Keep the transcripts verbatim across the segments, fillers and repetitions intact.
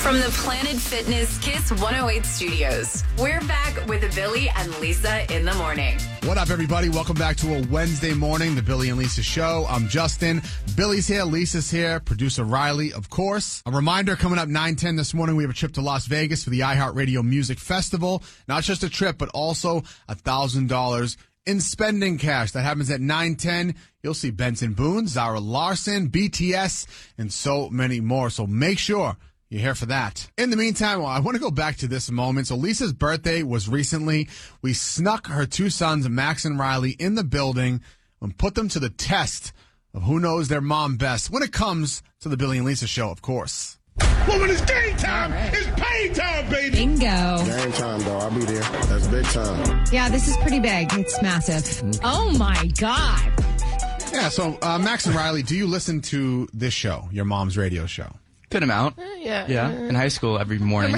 From the Planet Fitness Kiss one oh eight studios, we're back with Billy and Lisa in the morning. What up, everybody? Welcome back to a Wednesday morning, the Billy and Lisa Show. I'm Justin. Billy's here. Lisa's here. Producer Riley, of course. A reminder, coming up nine ten this morning, we have a trip to Las Vegas for the iHeartRadio Music Festival. Not just a trip, but also one thousand dollars in spending cash. That happens at nine ten. You'll see Benson Boone, Zara Larson, B T S, and so many more. So make sure you're here for that. In the meantime, well, I want to go back to this moment. So Lisa's birthday was recently. We snuck her two sons, Max and Riley, in the building and put them to the test of who knows their mom best when it comes to the Billy and Lisa Show, of course. Woman, it's game time. Right. It's pay time, baby. Bingo. Game time, though. I'll be there. That's big time. Yeah, this is pretty big. It's massive. Oh, my God. Yeah, so uh, Max and Riley, do you listen to this show, your mom's radio show? Good amount. Uh, yeah. Yeah. In high school every morning.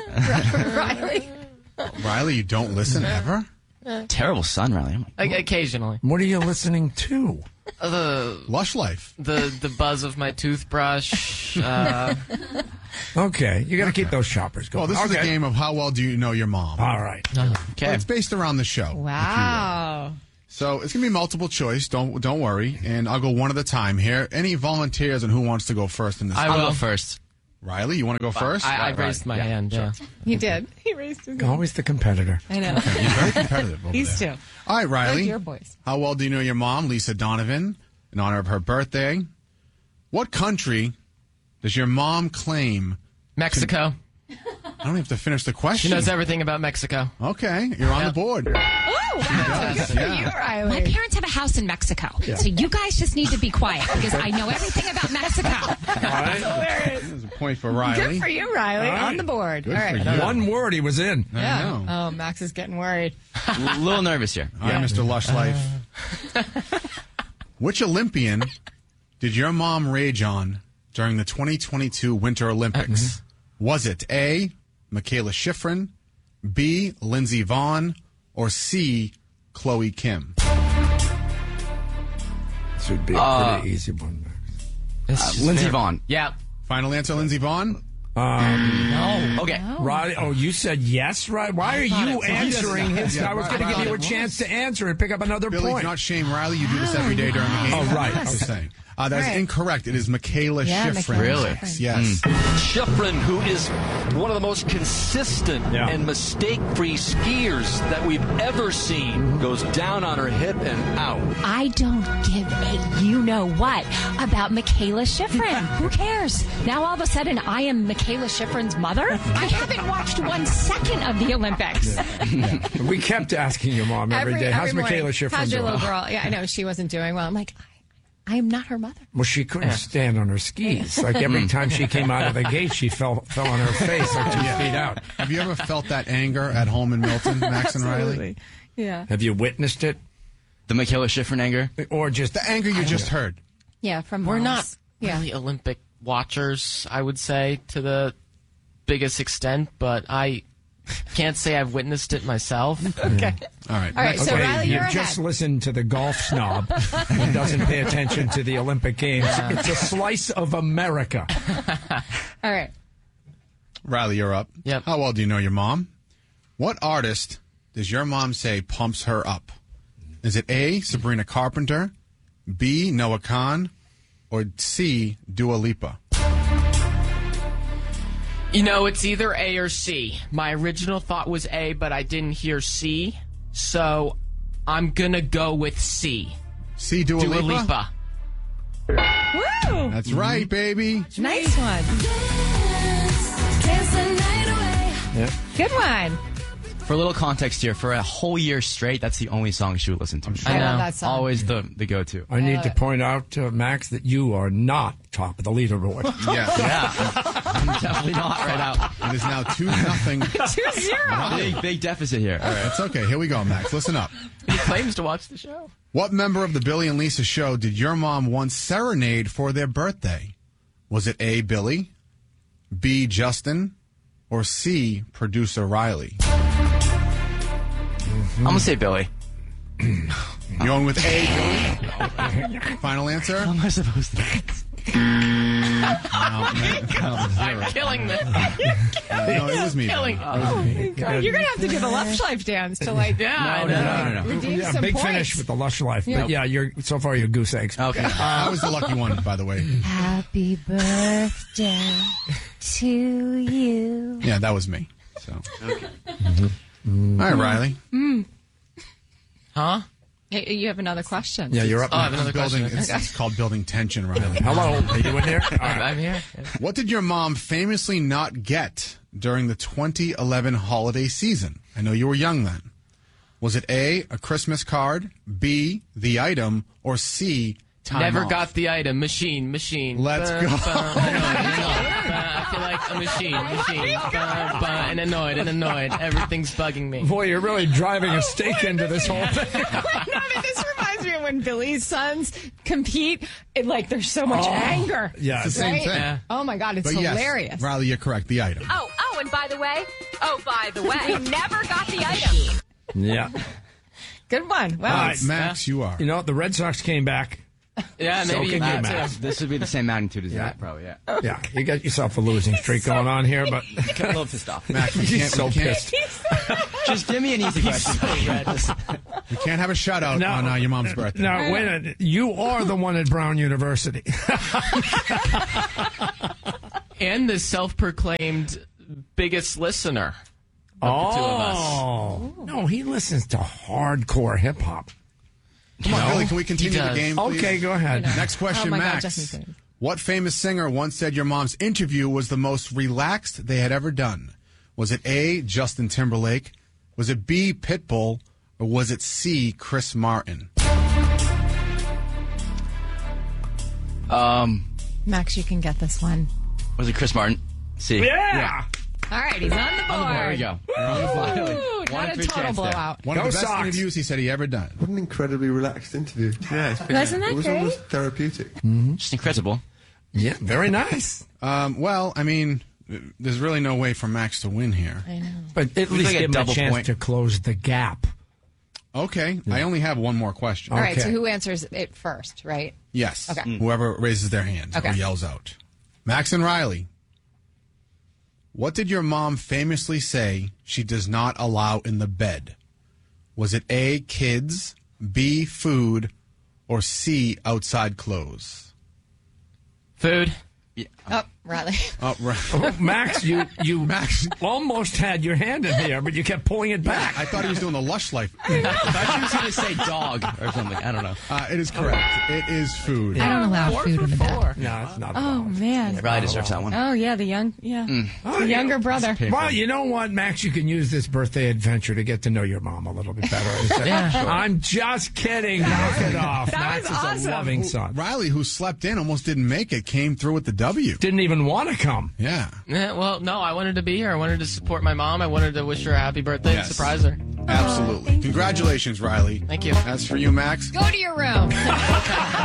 Riley. Riley, you don't listen ever? Terrible son, Riley. O- occasionally. What are you listening to? Uh, the Lush Life. the the buzz of my toothbrush. Uh, Okay, you got to keep those shoppers going. Well, this okay. is a game of how well do you know your mom. All right. Okay. Well, it's based around the show. Wow. So it's going to be multiple choice. Don't don't worry. And I'll go one at a time here. Any volunteers on who wants to go first in this? I I'll will. go first. Riley, you want to go first? I, I Right, raised right. my Yeah, hand. sure. Yeah. He did. He raised his hand. Always the competitor. I know. You're very competitive over These there. two. All right, Riley. Like your boys. How well do you know your mom, Lisa Donovan, in honor of her birthday? What country does your mom claim? Mexico. I don't have to finish the She question. knows everything about Mexico. Okay, you're on Yeah. the board. Oh, wow. Good for yeah. you, My Riley. parents have a house in Mexico, so you guys just need to be quiet because I know everything about Mexico. There's a point for Riley. Good for you, Riley. All right. On the board. Good All for right. you. One word, he was in. I Yeah. know. Oh, Max is getting worried. A little nervous here. All right, Mister Lush Life. Which Olympian did your mom rage on during the twenty twenty-two Winter Olympics? Was it A, Michaela Schifrin, B, Lindsey Vonn, or C, Chloe Kim? This would be a Uh, pretty easy one. It's Uh, just Lindsey very- Vonn. Yeah. Final answer, Lindsey Vonn? Um, No. Okay. Riley, oh, you said yes, right? Why are thought you it was. answering his? Yeah, I was right, going to give right. you a chance to answer and pick up another Billy, point. do not shame Riley. You do this every day during the game. Oh, right. Just saying. Uh, that's Right. incorrect. It is Michaela Yeah, Schifrin. Michaela Really? Schifrin. Yes. Schifrin, who is one of the most consistent Yeah. and mistake-free skiers that we've ever seen, goes down on her hip and out. I don't give a you-know-what about Michaela Schifrin. Who cares? Now all of a sudden I am Michaela Schifrin's mother? I haven't watched one second of the Olympics. We kept asking your mom every day, how's every morning, Michaela Schifrin How's your doing? little girl? Yeah, I know she wasn't doing well. I'm like, I, I am not her mother. Well, she couldn't stand on her skis. Like every time she came out of the gate, she fell fell on her face like two feet out. Have you ever felt that anger at home in Milton, Max and Riley? Yeah. Have you witnessed it? The Michaela Schifrin anger. Or just The anger you just heard. Yeah, from We're moms. not Yeah. really Olympic watchers, I would say, to the biggest extent, but I can't say I've witnessed it myself. Okay. All right. All right, so okay, Riley, you you're just ahead. listen to the golf snob and doesn't pay attention to the Olympic Games. It's a slice of America. All right. Riley, you're up. Yep. How well do you know your mom? What artist does your mom say pumps her up? Is it A, Sabrina Carpenter, B, Noah Khan, or C, Dua Lipa? You know, it's either A or C. My original thought was A, but I didn't hear C, so I'm gonna go with C. C, Dua, Dua Lipa? Lipa. Woo! That's right, baby. Nice one. Yeah. Good one. For a little context here, for a whole year straight, that's the only song she would listen to. I I love know. that song. Always the, the go-to. I need to point out, uh, Max, that you are not top of the leaderboard. Yeah. Yeah, I'm, I'm definitely not right out. It is now two nothing. Two zero. Big, big deficit here. All right. It's okay. Here we go, Max. Listen up. He claims to watch the show. What member of the Billy and Lisa show did your mom once serenade for their birthday? Was it A, Billy, B, Justin, or C, producer Riley? I'm going to say Billy. You going with A, Billy? Final answer? How am I supposed to? I'm killing this. Uh, no, it was me. Killing. Oh, my God. You're going to have to do the Lush Life dance to, like, Yeah, I No, know. no, no, no, no. redeem Yeah, some big points. finish with the Lush Life. Yeah. But yeah, you're so far you're goose eggs. Okay. I was the lucky one, by the way. Happy birthday to you. Yeah, that was me. So. Okay. All right, Riley. Huh? Hey, you have another question. Yeah, you're up. Oh, I have another building, question. it's, it's called building tension, Riley. Hello, are you in there? All I'm, right. I'm here. What did your mom famously not get during the twenty eleven holiday season? I know you were young then. Was it A, a Christmas card, B, the item, or C, time Never off? got the item. Machine, machine. Let's Bah, go. bah, annoyed, annoyed. Bah, I feel like a machine, machine. Bah, bah, and annoyed, and annoyed. Everything's bugging me. Boy, you're really driving a stake into this whole thing. No, but this reminds me of when Billy's sons compete. It, like, there's so much anger. Yeah, It's the same Right? thing. Yeah. Oh, my God. It's But yes, hilarious. Riley, you're correct. The item. Oh, oh, and by the way, oh, by the way, we never got the item. yeah. Good one. Well, All right, it's- Max, you are. You know, the Red Sox came back. Yeah, So maybe can that you, too. Max. This would be the same magnitude as Yeah. that, probably, yeah. Yeah, you got yourself a losing streak going on here, but Got a little pissed off. Max, we he's can't, so we can't, pissed. Just give me an easy question. we can't have a shutout No. on uh, your mom's birthday. Now, wait a minute. You are the one at Brown University. And the self-proclaimed biggest listener of the two of us. Oh. No, he listens to hardcore hip hop. Come on, Billy, can we continue He the does. game, please? Okay, go ahead. Next question, Oh, my God, Max. Justin, please. What famous singer once said your mom's interview was the most relaxed they had ever done? Was it A, Justin Timberlake? Was it B, Pitbull? Or was it C, Chris Martin? Um, Max, you can get this one. was it Chris Martin? See. Yeah. All right, he's on the board. On the board. There we go. You're on the fly. Ooh, One not for a total chance there. blowout. One Go of the best Sox. interviews he said he ever done. What an incredibly relaxed interview. Yeah, it's Wasn't that it was great? almost therapeutic. Just incredible. Yeah, very nice. Um, well, I mean, there's really no way for Max to win here. I know. But at We least like a give him a double chance point. to close the gap. Okay, I only have one more question. All right, Okay. so who answers it first, right? Yes. Okay. Whoever raises their hand or Okay. yells out. Max and Riley, what did your mom famously say she does not allow in the bed? Was it A, kids, B, food, or C, outside clothes? Food. Oh, Riley. Oh, right. Oh, Max, you you Max. almost had your hand in there, but you kept pulling it back. I thought he was doing the Lush Life. I thought you was going to say dog or something. I don't know. Uh, it is correct. It is food. I don't allow Four food for in the bed. four. No, it's not. Oh, man. Riley deserves that one. Oh, yeah, the young, yeah. The younger brother. Well, you know what, Max? You can use this birthday adventure to get to know your mom a little bit better. I'm just kidding. Knock it off. That Max was is awesome. a loving son. Riley, who slept in, almost didn't make it, came through with the W. Didn't even want to come. Yeah. Yeah, well, no, I wanted to be here. I wanted to support my mom. I wanted to wish her a happy birthday Yes. and surprise her. Absolutely. Congratulations, Riley. Thank you. As for you, Max, Go to your room.